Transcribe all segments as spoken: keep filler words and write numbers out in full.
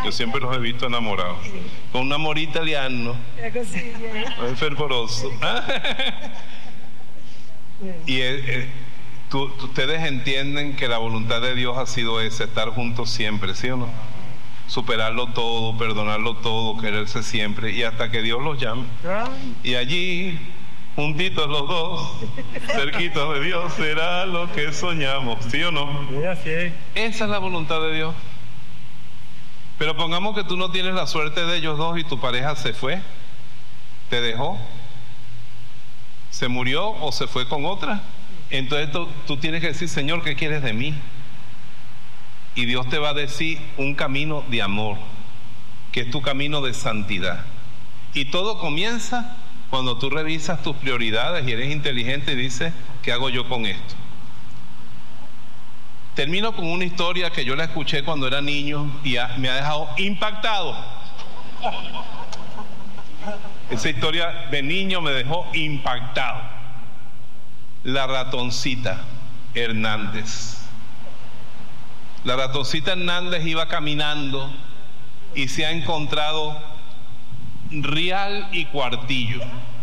Yo siempre los he visto enamorados. Con un amor italiano. Muy fervoroso. Y eh, eh, tú, ustedes entienden que la voluntad de Dios ha sido esa, estar juntos siempre, ¿sí o no? Superarlo todo, perdonarlo todo, quererse siempre, y hasta que Dios los llame. Y allí, juntitos los dos, cerquitos de Dios, será lo que soñamos, ¿sí o no? Esa es la voluntad de Dios. Pero pongamos que tú no tienes la suerte de ellos dos y tu pareja se fue, te dejó, se murió o se fue con otra. Entonces tú, tú tienes que decir, Señor, ¿qué quieres de mí? Y Dios te va a decir un camino de amor, que es tu camino de santidad. Y todo comienza cuando tú revisas tus prioridades y eres inteligente y dices, ¿qué hago yo con esto? Termino con una historia que yo la escuché cuando era niño y me ha dejado impactado. Esa historia de niño me dejó impactado. La ratoncita Hernández. La ratoncita Hernández iba caminando y se ha encontrado real y cuartillo.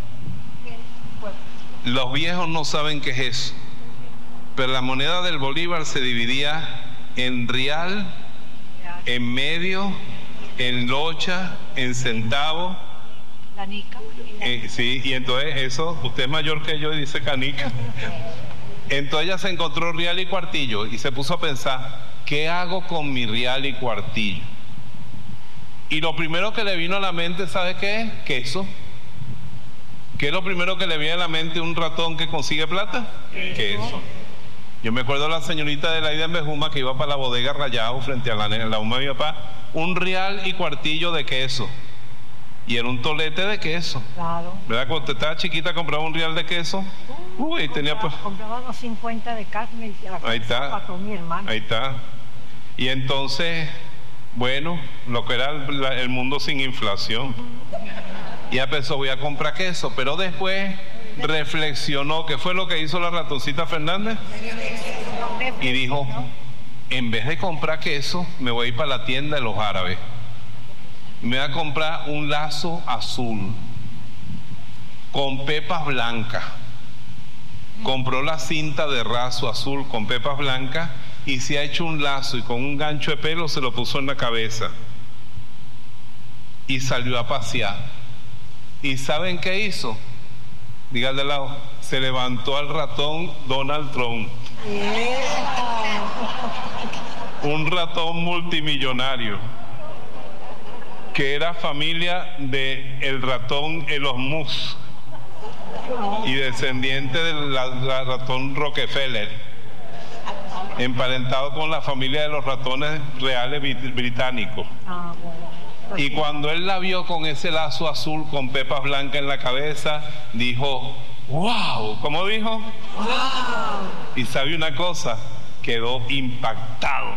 Los viejos no saben qué es eso, pero la moneda del Bolívar se dividía en real, en medio, en locha, en centavo. Canica. Eh, sí, y entonces eso, usted es mayor que yo y dice canica. Entonces ella se encontró real y cuartillo y se puso a pensar, ¿qué hago con mi real y cuartillo? Y lo primero que le vino a la mente, ¿sabe qué es? Queso. ¿Qué es lo primero que le viene a la mente a un ratón que consigue plata? Queso. Yo me acuerdo de la señorita de la Ida en Bejuma que iba para la bodega Rayado frente a la, la UMA de mi papá, un real y cuartillo de queso. Y era un tolete de queso. Claro. ¿Verdad? Cuando usted estaba chiquita compraba un real de queso. Uy, uh, tenía pues. Compraba unos cincuenta de carne y la ahí está. Para mi hermano. Ahí está. Y entonces, bueno, lo que era el, el mundo sin inflación. Y ya pensó, voy a comprar queso. Pero después reflexionó, ¿qué fue lo que hizo la ratoncita Fernández? Y dijo, en vez de comprar queso, me voy a ir para la tienda de los árabes. Me voy a comprar un lazo azul con pepas blancas. Compró la cinta de raso azul con pepas blancas y se ha hecho un lazo y con un gancho de pelo se lo puso en la cabeza y salió a pasear. ¿Y saben qué hizo? Dígale de lado, se levantó al ratón Donald Trump. Un ratón multimillonario que era familia de el ratón Elon Musk y descendiente del la, ratón Rockefeller, emparentado con la familia de los ratones reales británicos. Y cuando él la vio con ese lazo azul con pepas blancas en la cabeza, dijo, ¡wow! ¿Cómo dijo? ¡Wow! Y sabe una cosa, quedó impactado.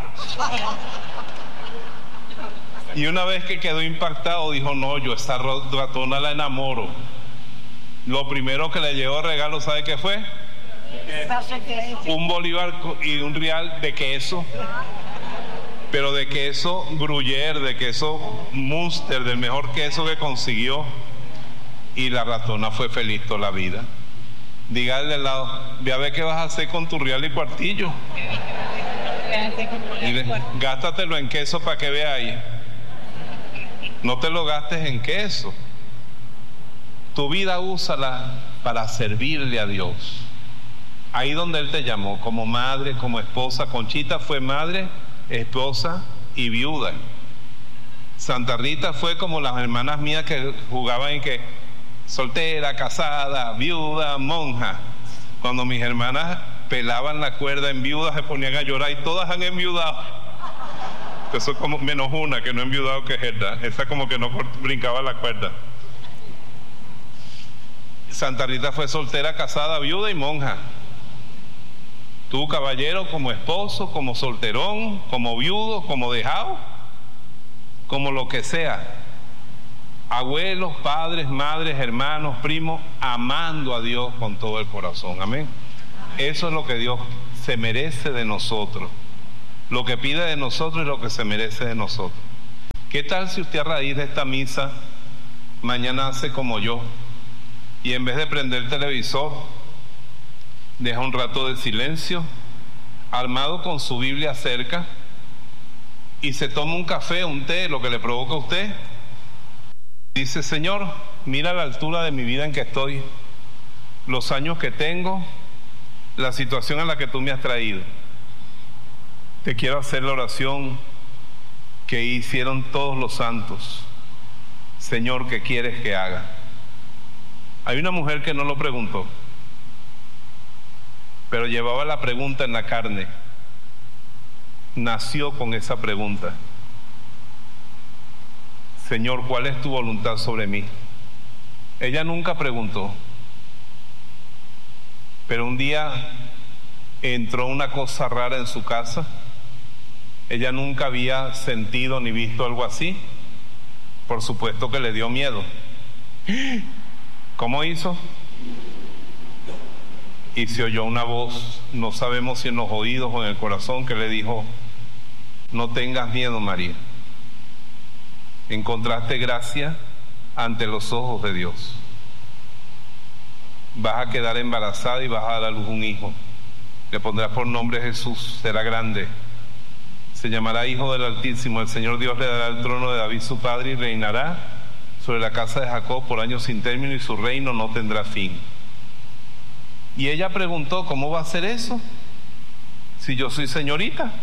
Y una vez que quedó impactado, dijo, no, yo esta ratona la enamoro. Lo primero que le llegó a regalo, ¿sabe qué fue? Un bolívar y un real de queso. Pero de queso Gruyère, de queso Munster, del mejor queso que consiguió. Y la ratona fue feliz toda la vida. Dígale al lado, ve a ver qué vas a hacer con tu real y cuartillo. Y gástatelo en queso para que vea ahí. No te lo gastes en queso. Tu vida úsala para servirle a Dios. Ahí donde Él te llamó, como madre, como esposa. Conchita fue madre, esposa y viuda. Santa Rita fue como las hermanas mías que jugaban en que soltera, casada, viuda, monja. Cuando mis hermanas pelaban la cuerda en viuda se ponían a llorar y todas han enviudado. Eso es como menos una que no enviudado, que es Gerda. Esa como que no brincaba la cuerda. Santa Rita fue soltera, casada, viuda y monja. Tú, caballero, como esposo, como solterón, como viudo, como dejado, como lo que sea. Abuelos, padres, madres, hermanos, primos, amando a Dios con todo el corazón. Amén. Eso es lo que Dios se merece de nosotros. Lo que pide de nosotros es lo que se merece de nosotros. ¿Qué tal si usted a raíz de esta misa mañana hace como yo y en vez de prender el televisor deja un rato de silencio, armado con su Biblia cerca, y se toma un café, un té, lo que le provoca a usted? Dice: Señor, mira la altura de mi vida en que estoy, los años que tengo, la situación a la que tú me has traído. Te quiero hacer la oración que hicieron todos los santos. Señor, ¿qué quieres que haga? Hay una mujer que no lo preguntó, pero llevaba la pregunta en la carne. Nació con esa pregunta: Señor, ¿cuál es tu voluntad sobre mí? Ella nunca preguntó, pero un día entró una cosa rara en su casa. Ella nunca había sentido ni visto algo así. Por supuesto que le dio miedo. ¿Cómo hizo? Y se oyó una voz, no sabemos si en los oídos o en el corazón, que le dijo: no tengas miedo, María. Encontraste gracia ante los ojos de Dios. Vas a quedar embarazada y vas a dar a luz un hijo. Le pondrás por nombre Jesús. Será grande. Se llamará Hijo del Altísimo. El Señor Dios le dará el trono de David su padre y reinará sobre la casa de Jacob por años sin término, y su reino no tendrá fin. Y ella preguntó: ¿cómo va a ser eso si yo soy señorita?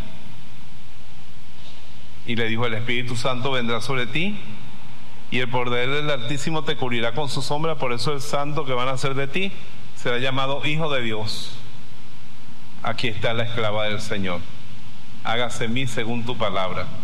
Y le dijo: el Espíritu Santo vendrá sobre ti y el poder del Altísimo te cubrirá con su sombra. Por eso el santo que van a hacer de ti será llamado Hijo de Dios. Aquí está la esclava del Señor. Hágase en mí según tu palabra.